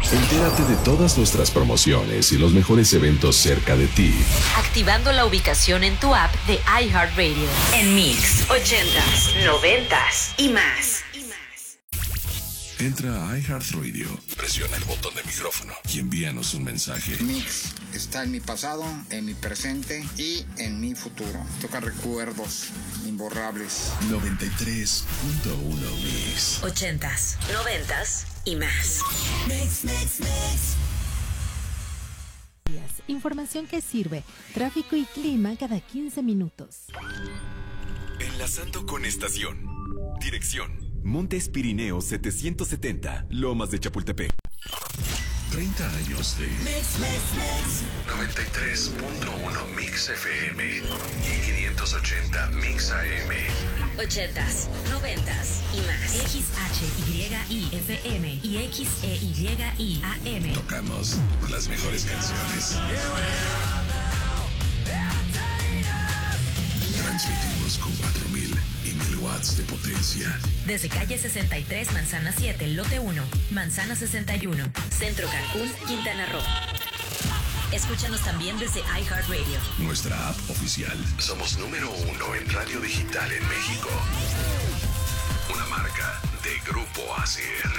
Entérate de todas nuestras promociones y los mejores eventos cerca de ti. Activando la ubicación en tu app de iHeartRadio. En Mix, 80s, 90s y más. Entra a iHeartRadio, presiona el botón de micrófono y envíanos un mensaje. Mix está en mi pasado, en mi presente y en mi futuro. Toca recuerdos imborrables. 93.1 Mix. 80s, 90s y más. Mix. Información que sirve. Tráfico y clima cada 15 minutos. Enlazando con estación. Dirección: Montes Pirineos 770, Lomas de Chapultepec. 30 años de 93.1 Mix FM y 580 Mix AM. 80s, 90s y más. XHYIFM y XEYIAM. Tocamos las mejores canciones. Transmitimos con 4,000 y 1,000 watts de potencia. Desde calle 63, Manzana 7, lote 1, Manzana 61, Centro Cancún, Quintana Roo. Escúchanos también desde iHeartRadio. Nuestra app oficial. Somos número 1 en radio digital en México. Una marca de Grupo ASER.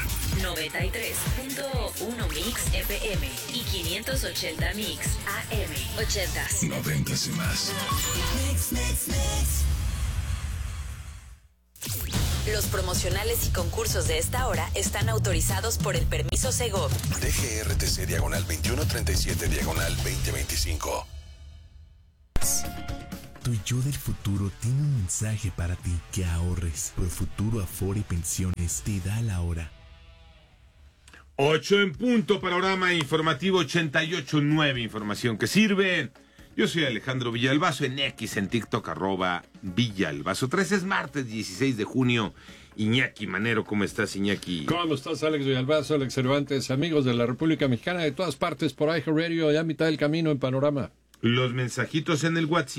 93.1 Mix FM y 580 Mix AM. 80s. 90s y más. Los promocionales y concursos de esta hora están autorizados por el permiso Segov. DGRTC /2027/2025. Tu yo del futuro tiene un mensaje para ti: que ahorres. Profuturo Afore Pensiones te da la hora. 8 en punto, panorama informativo 88.9, información que sirve. Yo soy Alejandro Villalbazo, en X, en TikTok, @Villalbazo. 3 es martes 16 de junio. Iñaki Manero, ¿cómo estás, Iñaki? ¿Cómo estás, Alex Villalbazo, Alex Cervantes, amigos de la República Mexicana, de todas partes, por iHeartRadio, ya a mitad del camino en Panorama? Los mensajitos en el WhatsApp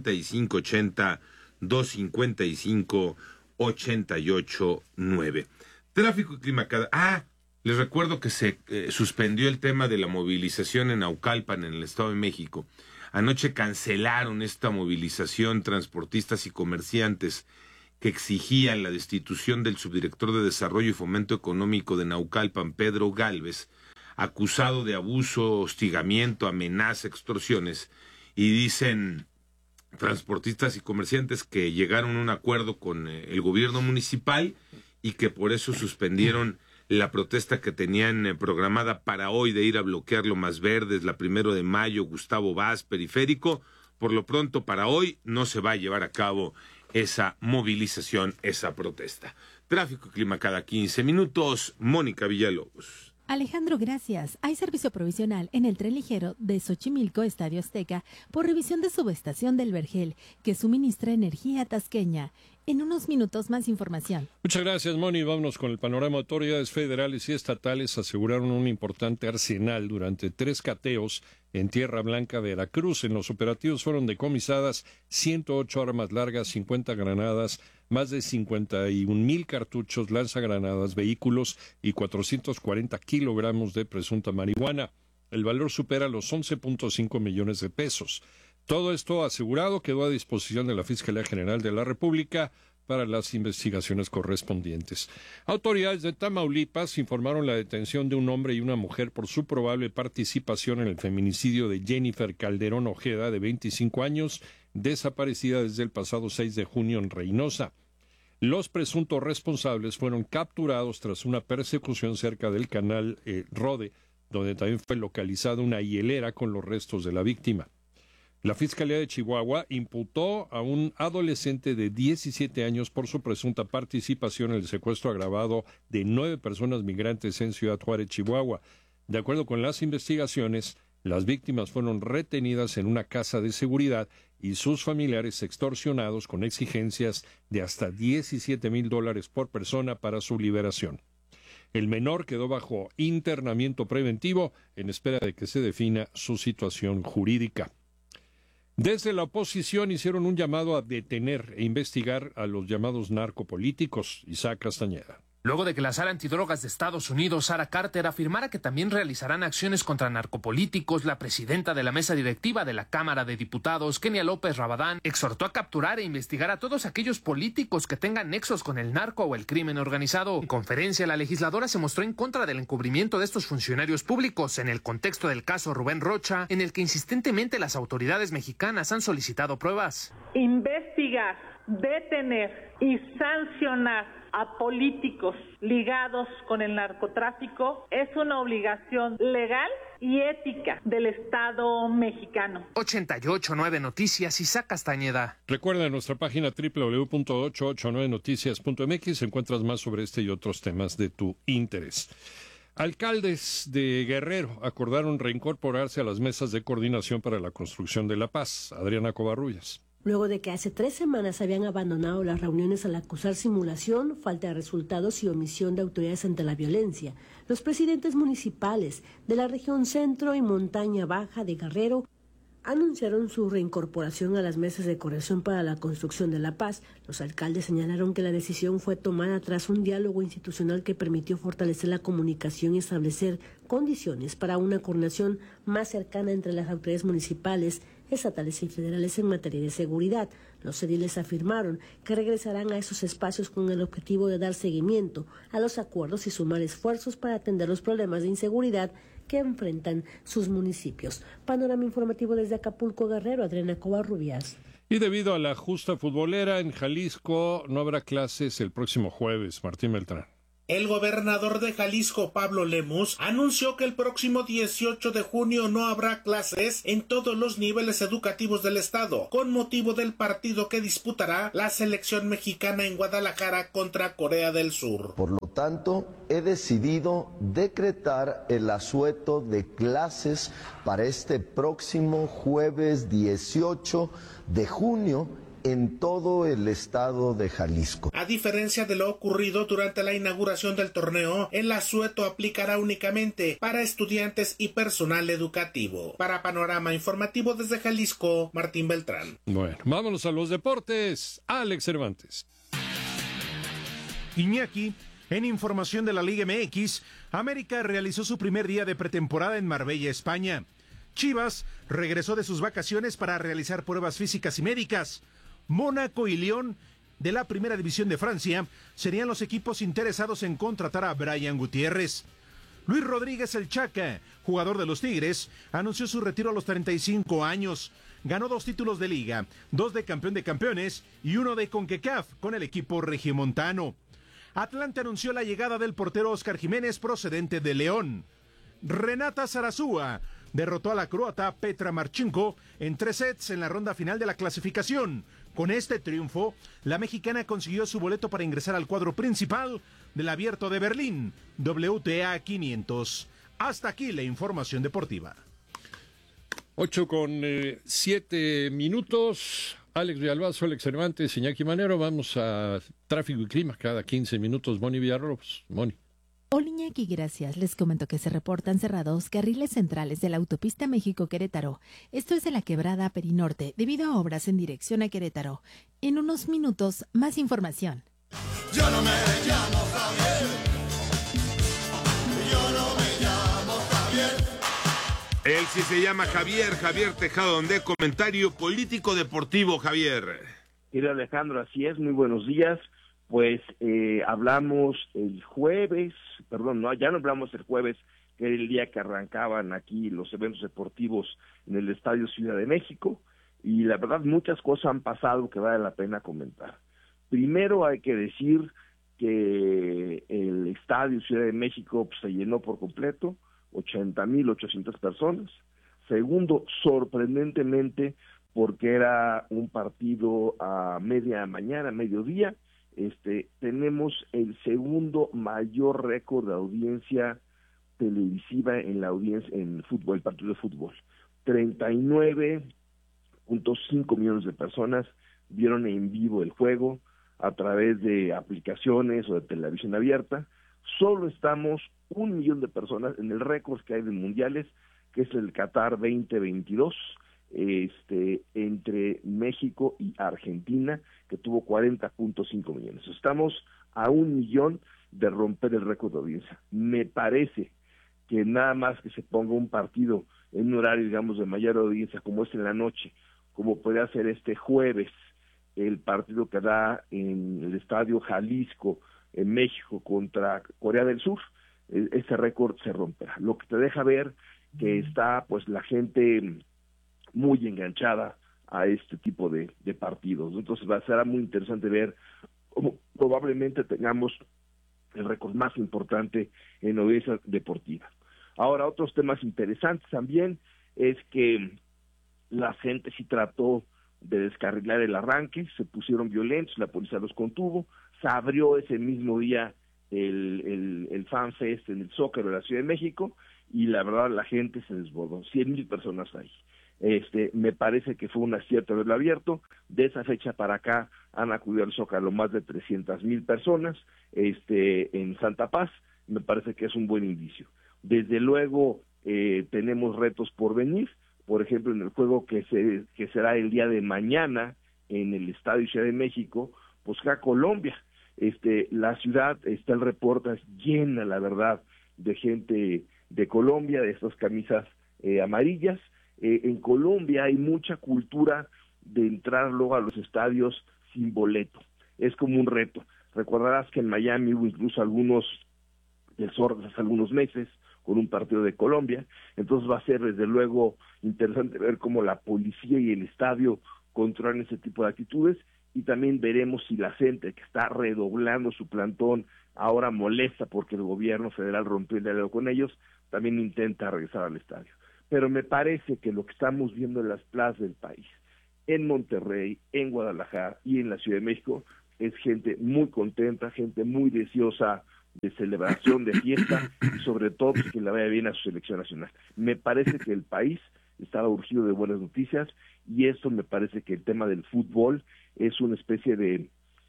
5580-255-889. Tráfico y clima cada... les recuerdo que se suspendió el tema de la movilización en Naucalpan, en el Estado de México. Anoche cancelaron esta movilización transportistas y comerciantes que exigían la destitución del subdirector de Desarrollo y Fomento Económico de Naucalpan, Pedro Gálvez, acusado de abuso, hostigamiento, amenaza, extorsiones, y dicen transportistas y comerciantes que llegaron a un acuerdo con el gobierno municipal y que por eso suspendieron la protesta que tenían programada para hoy de ir a bloquear Lomas Verdes, la 1 de mayo, Gustavo Vaz, Periférico. Por lo pronto, para hoy no se va a llevar a cabo esa movilización, esa protesta. Tráfico y clima cada 15 minutos. Mónica Villalobos. Alejandro, gracias. Hay servicio provisional en el tren ligero de Xochimilco, Estadio Azteca, por revisión de subestación del Vergel, que suministra energía tasqueña. En unos minutos más información. Muchas gracias, Moni. Vámonos con el panorama. Autoridades federales y estatales aseguraron un importante arsenal durante 3 cateos en Tierra Blanca, Veracruz. En los operativos fueron decomisadas 108 armas largas, 50 granadas, más de 51,000 cartuchos, lanzagranadas, vehículos y 440 kilogramos de presunta marihuana. El valor supera los 11.5 millones de pesos. Todo esto asegurado quedó a disposición de la Fiscalía General de la República para las investigaciones correspondientes. Autoridades de Tamaulipas informaron la detención de un hombre y una mujer por su probable participación en el feminicidio de Jennifer Calderón Ojeda, de 25 años, desaparecida desde el pasado 6 de junio en Reynosa. Los presuntos responsables fueron capturados tras una persecución cerca del canal Rode, donde también fue localizada una hielera con los restos de la víctima. La Fiscalía de Chihuahua imputó a un adolescente de 17 años por su presunta participación en el secuestro agravado de 9 personas migrantes en Ciudad Juárez, Chihuahua. De acuerdo con las investigaciones, las víctimas fueron retenidas en una casa de seguridad y sus familiares extorsionados con exigencias de hasta $17,000 por persona para su liberación. El menor quedó bajo internamiento preventivo en espera de que se defina su situación jurídica. Desde la oposición hicieron un llamado a detener e investigar a los llamados narcopolíticos. Isaac Castañeda. luego de que la sala antidrogas de Estados Unidos, Sarah Carter, afirmara que también realizarán acciones contra narcopolíticos. La presidenta de la mesa directiva de la Cámara de Diputados, Kenia López Rabadán, exhortó a capturar e investigar a todos aquellos políticos que tengan nexos con el narco o el crimen organizado. En conferencia, la legisladora se mostró en contra del encubrimiento de estos funcionarios públicos en el contexto del caso Rubén Rocha, en el que insistentemente las autoridades mexicanas han solicitado pruebas. Investigar, detener y sancionar a políticos ligados con el narcotráfico es una obligación legal y ética del Estado mexicano. 88.9 Noticias, Isaac Castañeda. Recuerda, en nuestra página www.889noticias.mx encuentras más sobre este y otros temas de tu interés. Alcaldes de Guerrero acordaron reincorporarse a las mesas de coordinación para la construcción de la paz. Adriana Covarrubias. Luego de que hace 3 semanas habían abandonado las reuniones al acusar simulación, falta de resultados y omisión de autoridades ante la violencia, los presidentes municipales de la región centro y montaña baja de Guerrero anunciaron su reincorporación a las mesas de coordinación para la construcción de la paz. Los alcaldes señalaron que la decisión fue tomada tras un diálogo institucional que permitió fortalecer la comunicación y establecer condiciones para una coordinación más cercana entre las autoridades municipales, estatales y federales en materia de seguridad. Los ediles afirmaron que regresarán a esos espacios con el objetivo de dar seguimiento a los acuerdos y sumar esfuerzos para atender los problemas de inseguridad que enfrentan sus municipios. Panorama informativo desde Acapulco, Guerrero, Adriana Covarrubias. Y debido a la justa futbolera en Jalisco, no habrá clases el próximo jueves. Martín Beltrán. El gobernador de Jalisco, Pablo Lemus, anunció que el próximo 18 de junio no habrá clases en todos los niveles educativos del estado, con motivo del partido que disputará la selección mexicana en Guadalajara contra Corea del Sur. Por lo tanto, he decidido decretar el asueto de clases para este próximo jueves 18 de junio en todo el estado de Jalisco. A diferencia de lo ocurrido durante la inauguración del torneo, el asueto aplicará únicamente para estudiantes y personal educativo. Para Panorama Informativo desde Jalisco, Martín Beltrán. Bueno, vámonos a los deportes. Alex Cervantes. Iñaki, en información de la Liga MX, América realizó su primer día de pretemporada en Marbella, España. Chivas regresó de sus vacaciones para realizar pruebas físicas y médicas. Mónaco y Lyon, de la Primera División de Francia, serían los equipos interesados en contratar a Brian Gutiérrez. Luis Rodríguez el Chaca, jugador de los Tigres, anunció su retiro a los 35 años. Ganó 2 títulos de liga, 2 de campeón de campeones y 1 de CONCACAF con el equipo regiomontano. Atlante anunció la llegada del portero Óscar Jiménez procedente de León. Renata Zarazúa derrotó a la croata Petra Marchenko en 3 sets en la ronda final de la clasificación. Con este triunfo, la mexicana consiguió su boleto para ingresar al cuadro principal del Abierto de Berlín, WTA 500. Hasta aquí la información deportiva. 8:07. Alex Villalbazo, Alex Cervantes, Iñaki Manero. Vamos a tráfico y clima cada 15 minutos. Moni Villarrobos. Moni. Hola Iñaki, gracias. Les comento que se reportan cerrados carriles centrales de la autopista México-Querétaro. Esto es de la quebrada Perinorte, debido a obras en dirección a Querétaro. En unos minutos, más información. Yo no me llamo Javier. Yo no me llamo Javier. Él sí se llama Javier Tejado, donde comentario político deportivo, Javier. Querido Alejandro, así es, muy buenos días. Pues hablamos el jueves, ya no hablamos el jueves, que era el día que arrancaban aquí los eventos deportivos en el Estadio Ciudad de México, y la verdad muchas cosas han pasado que vale la pena comentar. Primero hay que decir que el Estadio Ciudad de México se llenó por completo, 80,800 personas. Segundo, sorprendentemente, porque era un partido a mediodía, tenemos el segundo mayor récord de audiencia televisiva en fútbol, el partido de fútbol. 39.5 millones de personas vieron en vivo el juego a través de aplicaciones o de televisión abierta. Solo estamos 1 millón de personas en el récord que hay de mundiales, que es el Qatar 2022, entre México y Argentina, que tuvo 40.5 millones. Estamos a 1 millón de romper el récord de audiencia. Me parece que nada más que se ponga un partido en un horario, digamos, de mayor audiencia, como es en la noche, como puede ser este jueves, el partido que da en el Estadio Jalisco, en México, contra Corea del Sur, ese récord se romperá. Lo que te deja ver que está, pues, la gente muy enganchada a este tipo de partidos. Entonces será muy interesante ver cómo probablemente tengamos el récord más importante en audiencia deportiva. Ahora, otros temas interesantes también es que la gente sí trató de descarrilar el arranque, se pusieron violentos, la policía los contuvo, se abrió ese mismo día el Fan Fest en el Zócalo de la Ciudad de México, y la verdad la gente se desbordó, 100,000 personas ahí. Me parece que fue un acierto haberlo abierto. De esa fecha para acá han acudido al Zócalo más de 300,000 personas en Santa Paz. Me parece que es un buen indicio. Desde luego tenemos retos por venir, por ejemplo en el juego que será el día de mañana en el Estadio Ciudad de México, pues acá Colombia. La ciudad, está el reporte, llena, la verdad, de gente de Colombia, de estas camisas amarillas. En Colombia hay mucha cultura de entrar luego a los estadios sin boleto. Es como un reto. Recordarás que en Miami hubo incluso algunos desórdenes hace algunos meses con un partido de Colombia. Entonces va a ser desde luego interesante ver cómo la policía y el estadio controlan ese tipo de actitudes, y también veremos si la gente que está redoblando su plantón ahora molesta porque el gobierno federal rompió el diálogo con ellos, también intenta regresar al estadio. Pero me parece que lo que estamos viendo en las plazas del país, en Monterrey, en Guadalajara y en la Ciudad de México, es gente muy contenta, gente muy deseosa de celebración, de fiesta, y sobre todo pues, que le vaya bien a su selección nacional. Me parece que el país estaba urgido de buenas noticias, y eso me parece que el tema del fútbol es una especie de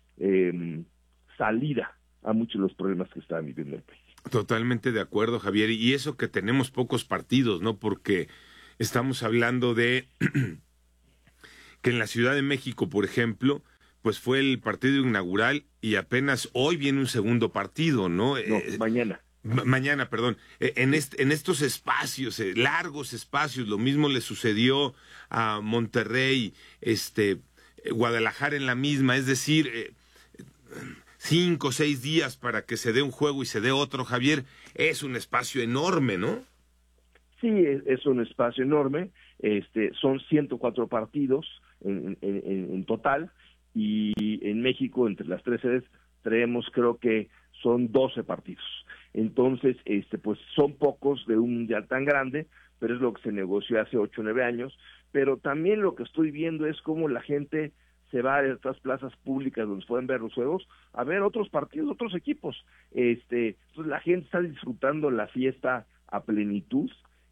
salida a muchos de los problemas que está viviendo el país. Totalmente de acuerdo, Javier, y eso que tenemos pocos partidos, ¿no? Porque estamos hablando de que en la Ciudad de México, por ejemplo, pues fue el partido inaugural y apenas hoy viene un segundo partido, ¿no? Mañana. Mañana, perdón. En estos espacios, largos espacios, lo mismo le sucedió a Monterrey, Guadalajara en la misma, es decir, 5 o 6 días para que se dé un juego y se dé otro, Javier, es un espacio enorme, ¿no? Sí, es un espacio enorme, son 104 partidos en total, y en México, entre las 3 sedes, traemos, creo que son 12 partidos. Entonces, pues son pocos de un mundial tan grande, pero es lo que se negoció hace 8 o 9 años. Pero también lo que estoy viendo es cómo la gente se va a estas plazas públicas donde se pueden ver los juegos, a ver otros partidos, otros equipos. Entonces la gente está disfrutando la fiesta a plenitud,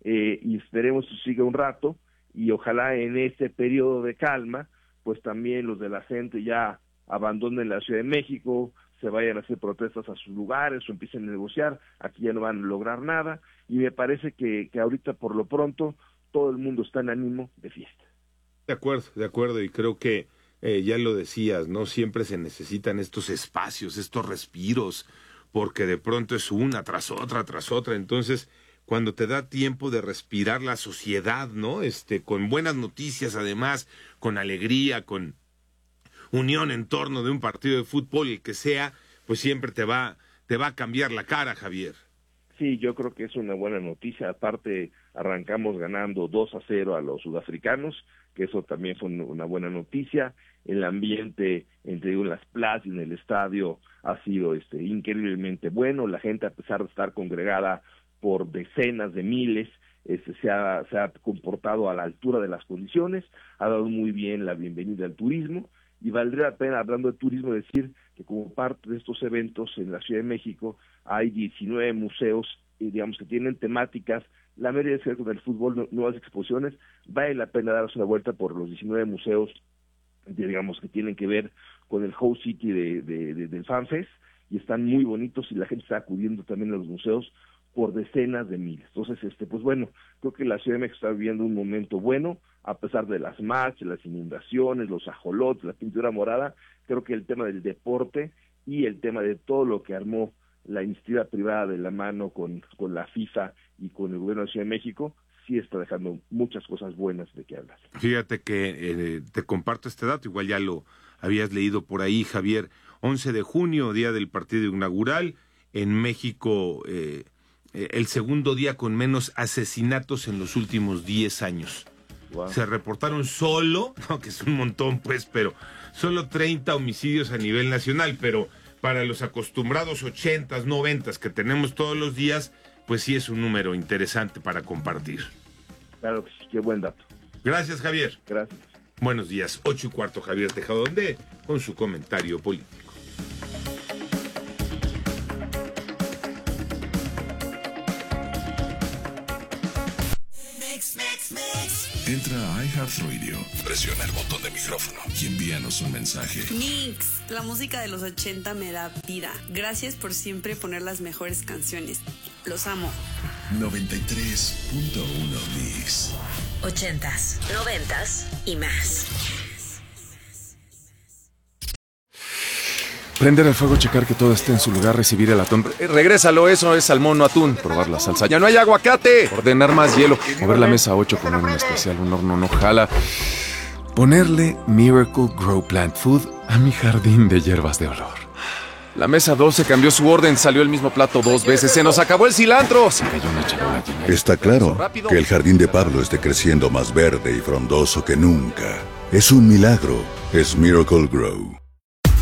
y esperemos que siga un rato, y ojalá en este periodo de calma, pues también los de la gente ya abandonen la Ciudad de México, se vayan a hacer protestas a sus lugares o empiecen a negociar. Aquí ya no van a lograr nada, y me parece que ahorita por lo pronto todo el mundo está en ánimo de fiesta. De acuerdo, y creo que ya lo decías, ¿no? Siempre se necesitan estos espacios, estos respiros, porque de pronto es una tras otra, entonces cuando te da tiempo de respirar la sociedad, ¿no? Con buenas noticias, además, con alegría, con unión en torno de un partido de fútbol, el que sea, pues siempre te va a cambiar la cara, Javier. Sí, yo creo que es una buena noticia. Aparte, arrancamos ganando 2-0 a los sudafricanos, que eso también fue una buena noticia. El ambiente en las plazas y en el estadio ha sido increíblemente bueno. La gente, a pesar de estar congregada por decenas de miles, se ha comportado a la altura de las condiciones, ha dado muy bien la bienvenida al turismo. Y valdría la pena, hablando de turismo, decir que como parte de estos eventos en la Ciudad de México hay 19 museos, digamos, que tienen temáticas, la mayoría es con el fútbol, nuevas exposiciones. Vale la pena darse una vuelta por los 19 museos, digamos, que tienen que ver con el Host City del Fan Fest, y están muy bonitos, y la gente está acudiendo también a los museos por decenas de miles. Entonces, pues bueno, creo que la Ciudad de México está viviendo un momento bueno, a pesar de las marchas, las inundaciones, los ajolotes, la pintura morada. Creo que el tema del deporte y el tema de todo lo que armó la iniciativa privada de la mano con la FIFA y con el gobierno de Ciudad de México, sí está dejando muchas cosas buenas de qué hablar. Fíjate que te comparto este dato, igual ya lo habías leído por ahí, Javier. 11 de junio, día del partido inaugural, en México el segundo día con menos asesinatos en los últimos 10 años. Wow. Se reportaron solo, no, que es un montón pues, pero solo 30 homicidios a nivel nacional, pero para los acostumbrados 80s, 90s que tenemos todos los días, pues sí es un número interesante para compartir. Claro que sí, qué buen dato. Gracias, Javier. Gracias. Buenos días, 8:15, Javier Tejadonde, con su comentario político. Entra a iHeartRadio, presiona el botón de micrófono y envíanos un mensaje. Mix, la música de los 80 me da vida. Gracias por siempre poner las mejores canciones. Los amo. 93.1 Mix. 80s, 90s y más. Prender el fuego, checar que todo esté en su lugar, recibir el atún. Regrésalo, eso es salmón, no atún. Probar la salsa. ¡Ya no hay aguacate! Ordenar más hielo. Mover la mesa 8, poner un especial, un horno no jala. Ponerle Miracle Grow Plant Food a mi jardín de hierbas de olor. La mesa 12 cambió su orden, salió el mismo plato 2 veces. ¡Se nos acabó el cilantro! Se cayó una charola llena. Está claro que el jardín de Pablo esté creciendo más verde y frondoso que nunca. Es un milagro. Es Miracle Grow.